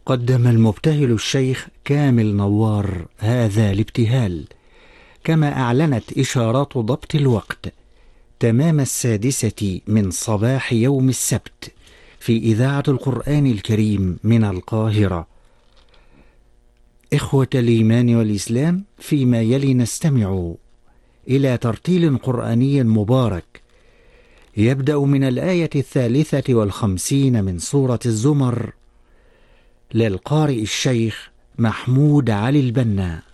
قدم المبتهل الشيخ كامل نوار هذا الابتهال، كما أعلنت إشارات ضبط الوقت تمام 6 من صباح يوم السبت في إذاعة القرآن الكريم من القاهرة. إخوة الإيمان والإسلام، فيما يلي نستمع إلى ترتيل قرآني مبارك يبدأ من الآية 53 من سورة الزمر للقارئ الشيخ محمود علي البنا.